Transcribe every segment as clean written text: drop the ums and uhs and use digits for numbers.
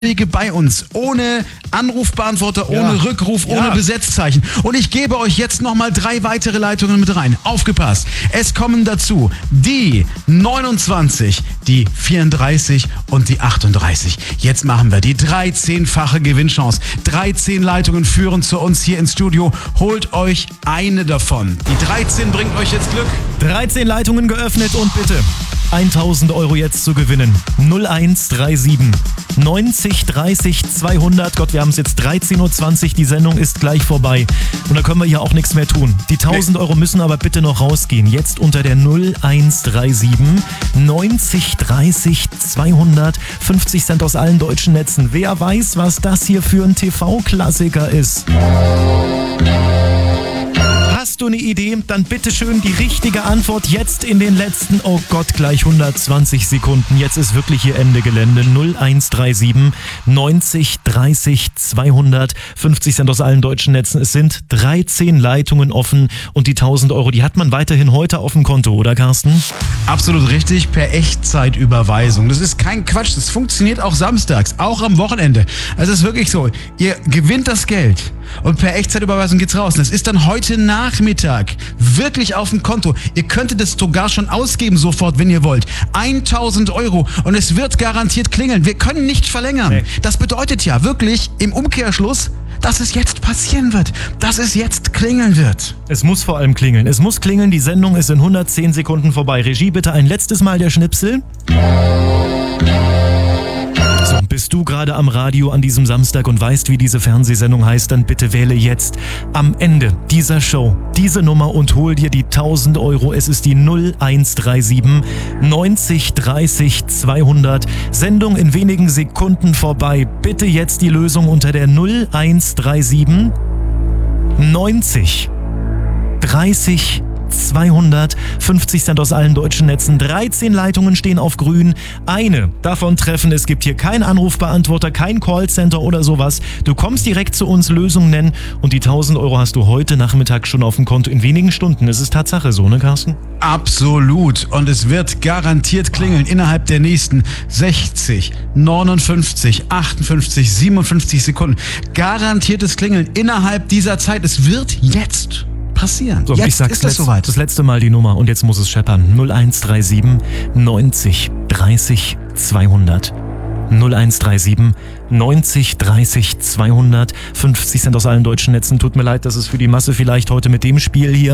Wege bei uns, ohne Anrufbeantworter, ohne Rückruf, ohne Besetzzeichen. Und ich gebe euch jetzt nochmal 3 weitere Leitungen mit rein. Aufgepasst. Es kommen dazu die 29, die 34 und die 38. Jetzt machen wir die 13-fache Gewinnchance. 13 Leitungen führen zu uns hier ins Studio. Holt euch eine davon. Die 13 bringt euch jetzt Glück. 13 Leitungen geöffnet und bitte 1.000 Euro jetzt zu gewinnen. 0137 90 30 200. Gott, wir haben es jetzt 13.20 Uhr. Die Sendung ist gleich vorbei. Und da können wir hier auch nichts mehr tun. Die 1.000 Euro müssen aber bitte noch rausgehen. Jetzt unter der 0137 90 30 200. 50 Cent aus allen deutschen Netzen. Wer weiß, was das hier für ein TV-Klassiker ist? Hast du eine Idee? Dann bitte schön die richtige Antwort jetzt in den letzten, oh Gott, gleich 120 Sekunden. Jetzt ist wirklich hier Ende Gelände. 0137 90 30 200. 50 Cent aus allen deutschen Netzen. Es sind 13 Leitungen offen und die 1.000 Euro, die hat man weiterhin heute auf dem Konto, oder Carsten? Absolut richtig, per Echtzeitüberweisung. Das ist kein Quatsch, das funktioniert auch samstags, auch am Wochenende. Es ist wirklich so, ihr gewinnt das Geld und per Echtzeitüberweisung geht's raus. Das ist dann heute Nachmittag wirklich auf dem Konto. Ihr könntet es sogar schon ausgeben sofort, wenn ihr wollt. 1.000 Euro und es wird garantiert klingeln. Wir können nicht verlängern. Nee. Das bedeutet ja wirklich im Umkehrschluss, dass es jetzt passieren wird, dass es jetzt klingeln wird. Es muss vor allem klingeln. Es muss klingeln. Die Sendung ist in 110 Sekunden vorbei. Regie, bitte ein letztes Mal der Schnipsel. So, bist du gerade am Radio an diesem Samstag und weißt, wie diese Fernsehsendung heißt, dann bitte wähle jetzt am Ende dieser Show diese Nummer und hol dir die 1.000 Euro. Es ist die 0137 90 30 200. Sendung in wenigen Sekunden vorbei. Bitte jetzt die Lösung unter der 0137 90 30 200, 50 Cent aus allen deutschen Netzen, 13 Leitungen stehen auf grün, eine davon treffen, es gibt hier keinen Anrufbeantworter, kein Callcenter oder sowas, du kommst direkt zu uns, Lösung nennen und die 1.000 Euro hast du heute Nachmittag schon auf dem Konto in wenigen Stunden, es ist Tatsache so, ne Carsten? Absolut und es wird garantiert klingeln innerhalb der nächsten 60, 59, 58, 57 Sekunden, garantiertes Klingeln innerhalb dieser Zeit, es wird jetzt passieren. So, jetzt ich sag's ist es soweit. Das letzte Mal die Nummer und jetzt muss es scheppern. 0137 90 30 200. 0137 90 30 200. 50 Cent aus allen deutschen Netzen. Tut mir leid, das ist für die Masse vielleicht heute mit dem Spiel hier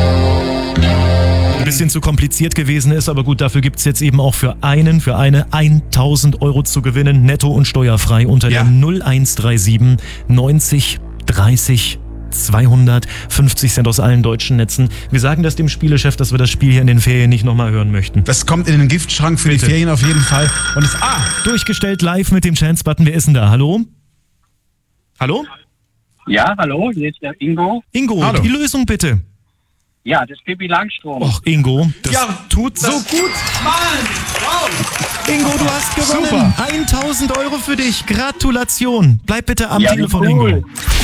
ein bisschen zu kompliziert gewesen ist, aber gut, dafür gibt's jetzt eben auch für eine 1.000 Euro zu gewinnen, netto und steuerfrei unter der 0137 90 30 250 Cent aus allen deutschen Netzen. Wir sagen das dem Spielechef, dass wir das Spiel hier in den Ferien nicht nochmal hören möchten. Das kommt in den Giftschrank für die Ferien auf jeden Fall. Und es durchgestellt live mit dem Chance-Button. Wer ist denn da? Hallo? Hallo? Ja, hallo, hier ist der Ingo. Ingo, hallo. Die Lösung bitte. Ja, das ist Pippi Langstrumpf. Och, Ingo, das tut so gut. Mann, wow. Ingo, du hast gewonnen. Super. 1.000 Euro für dich. Gratulation. Bleib bitte am Telefon, cool. Ingo.